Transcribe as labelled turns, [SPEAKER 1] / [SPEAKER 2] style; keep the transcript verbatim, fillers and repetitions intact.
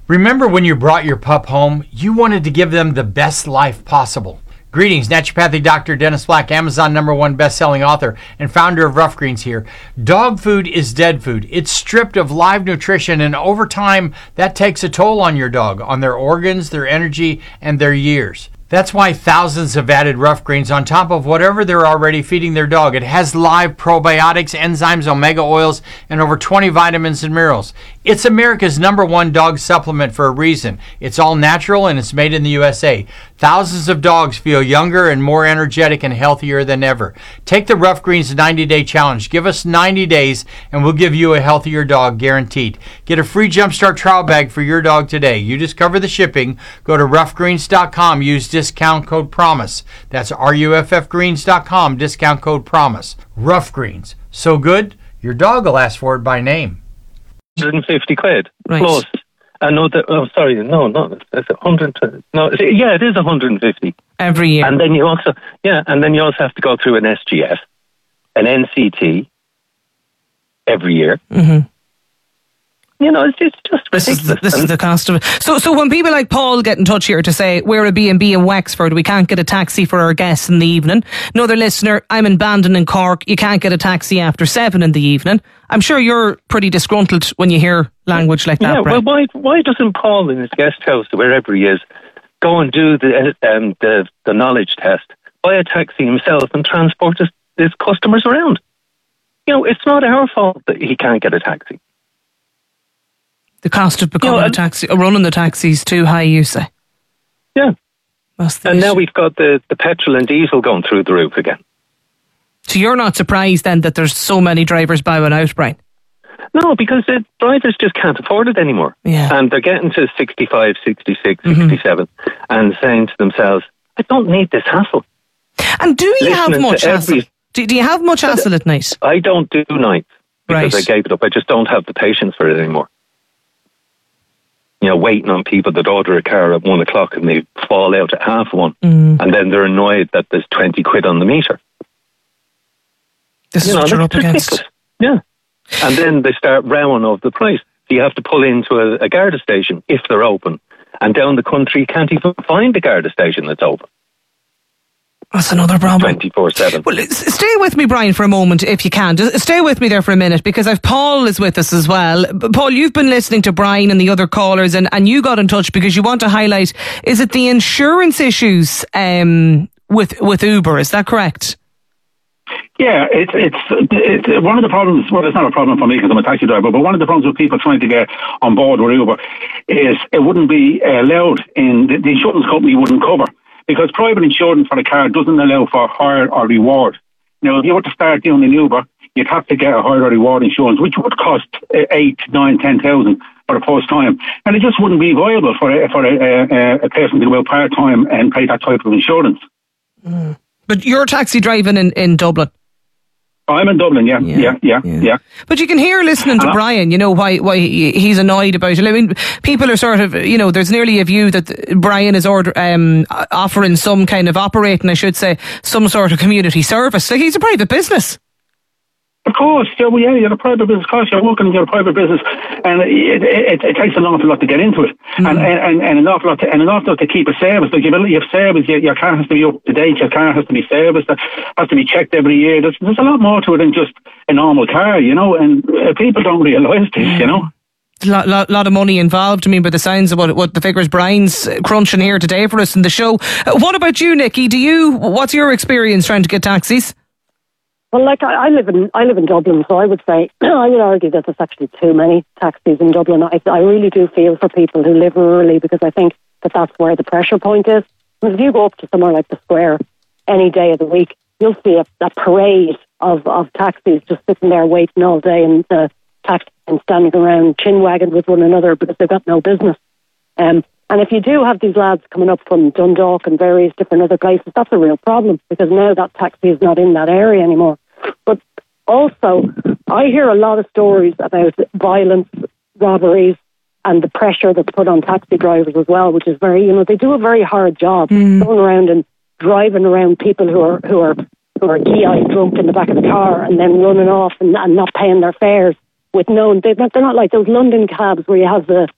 [SPEAKER 1] Remember when you brought your pup home, you wanted to give them the best life possible. Greetings, naturopathic doctor Dennis Black, Amazon number one best-selling author and founder of Rough Greens here. Dog food is dead food. It's stripped of live nutrition, and over time, that takes a toll on your dog, on their organs, their energy, and their years. That's why thousands have added Rough Greens on top of whatever they're already feeding their dog. It has live probiotics, enzymes, omega oils, and over twenty vitamins and minerals. It's America's number one dog supplement for a reason. It's all natural and it's made in the U S A. Thousands of dogs feel younger and more energetic and healthier than ever. Take the Rough Greens ninety-day challenge. Give us ninety days and we'll give you a healthier dog guaranteed. Get a free Jumpstart trial bag for your dog today. You just cover the shipping. Go to rough greens dot com. Use discount code PROMISE. That's R U F F greens dot com. Discount code PROMISE. Rough Greens. So good, your dog will ask for it by name.
[SPEAKER 2] one hundred fifty quid.
[SPEAKER 3] Right.
[SPEAKER 2] Plus, I know that, oh, sorry, no, no, it's one hundred, no, yeah, it is one hundred fifty.
[SPEAKER 3] Every year.
[SPEAKER 2] And then you also, yeah, and then you also have to go through an S G F, an N C T, every year.
[SPEAKER 3] Mm-hmm.
[SPEAKER 2] You know, it's, it's just ridiculous.
[SPEAKER 3] This is, the, this is the cost of it. So, so when people like Paul get in touch here to say, we're a B and B in Wexford, we can't get a taxi for our guests in the evening. Another listener, I'm in Bandon in Cork, you can't get a taxi after seven in the evening. I'm sure you're pretty disgruntled when you hear language like that,
[SPEAKER 2] Yeah,
[SPEAKER 3] Brett.
[SPEAKER 2] well, why, why doesn't Paul in his guest house, wherever he is, go and do the, um, the, the knowledge test, buy a taxi himself and transport his, his customers around? You know, it's not our fault that he can't get a taxi.
[SPEAKER 3] The cost of becoming
[SPEAKER 2] You know,
[SPEAKER 3] a taxi, or running the taxi is too high, you say?
[SPEAKER 2] Yeah.
[SPEAKER 3] That's the
[SPEAKER 2] And
[SPEAKER 3] issue.
[SPEAKER 2] now we've got the, the petrol and diesel going through the roof again.
[SPEAKER 3] So you're not surprised then that there's so many drivers bowing out, Brian?
[SPEAKER 2] No, because the drivers just can't afford it anymore.
[SPEAKER 3] Yeah.
[SPEAKER 2] And they're getting to sixty-five, sixty-six,
[SPEAKER 3] Mm-hmm.
[SPEAKER 2] sixty-seven and saying to themselves, I don't need this hassle.
[SPEAKER 3] And do you have
[SPEAKER 2] Listening
[SPEAKER 3] much
[SPEAKER 2] to
[SPEAKER 3] hassle?
[SPEAKER 2] every-
[SPEAKER 3] Do, do you have much hassle at night?
[SPEAKER 2] I don't do nights because
[SPEAKER 3] Right.
[SPEAKER 2] I gave it up. I just don't have the patience for it anymore. You know, waiting on people that order a car at one o'clock and they fall out at half one,
[SPEAKER 3] Mm.
[SPEAKER 2] and then they're annoyed that there's twenty quid on the meter.
[SPEAKER 3] This
[SPEAKER 2] You
[SPEAKER 3] is
[SPEAKER 2] know,
[SPEAKER 3] what you're
[SPEAKER 2] that's
[SPEAKER 3] up against.
[SPEAKER 2] ridiculous. Yeah. And then they start rowing over the price. So you have to pull into a, a Garda station if they're open. And down the country, you can't even find a Garda station that's open
[SPEAKER 3] That's another problem.
[SPEAKER 2] twenty-four seven.
[SPEAKER 3] Well, s- stay with me, Brian, for a moment, if you can. Just stay with me there for a minute, because I've Paul is with us as well. B- Paul, you've been listening to Brian and the other callers, and, and you got in touch because you want to highlight, is it the insurance issues um, with with Uber? Is that correct?
[SPEAKER 4] Yeah, it's it's it's one of the problems. Well, it's not a problem for me because I'm a taxi driver. But one of the problems with people trying to get on board with Uber is it wouldn't be allowed in the, the insurance company wouldn't cover, because private insurance for the car doesn't allow for hire or reward. Now, if you were to start doing an Uber, you'd have to get a hire or reward insurance, which would cost eight, nine, ten thousand for the first time, and it just wouldn't be viable for a, for a, a, a person to go out part time and pay that type of insurance.
[SPEAKER 3] Mm. But you're taxi driving in, in Dublin.
[SPEAKER 4] I'm in Dublin, yeah, yeah, yeah, yeah.
[SPEAKER 3] yeah.
[SPEAKER 4] yeah.
[SPEAKER 3] But you can hear listening to
[SPEAKER 4] Uh,
[SPEAKER 3] Brian, you know, why why he- he's annoyed about it. I mean, people are sort of, you know, there's nearly a view that Brian is order, um, offering some kind of operating, I should say, some sort of community service. Like, he's a private business.
[SPEAKER 4] Of course, yeah, well, yeah, you're a private business. Of course, you're working in your private business, and it, it, it takes an awful lot to get into it,
[SPEAKER 3] Mm.
[SPEAKER 4] and, and and an awful lot to, and an awful lot to keep a service. Like, you have, you have service, your, your car has to be up to date, your car has to be serviced, has to be checked every year. There's, there's a lot more to it than just a normal car, you know, and uh, people don't realise this, you know.
[SPEAKER 3] A lot, lot, lot of money involved. I mean, by the signs of what, what the figures Brian's crunching here today for us in the show. Uh, what about you, Nikki? Do you? What's your experience trying to get taxis?
[SPEAKER 5] Well, like I, I live in I live in Dublin, so I would say I would argue that there's actually too many taxis in Dublin. I, I really do feel for people who live rurally, because I think that that's where the pressure point is. Because if you go up to somewhere like the Square any day of the week, you'll see a, a parade of, of taxis just sitting there waiting all day, and uh, taxis and standing around chin wagging with one another because they've got no business. Um, and if you do have these lads coming up from Dundalk and various different other places, that's a real problem, because now that taxi is not in that area anymore. But also, I hear a lot of stories about violence, robberies, and the pressure that's put on taxi drivers as well, which is very, you know, they do a very hard job
[SPEAKER 3] Mm.
[SPEAKER 5] going around and driving around people who are who are who are key-eyed drunk in the back of the car, and then running off and, and not paying their fares with no, they're not, they're not like those London cabs where you have the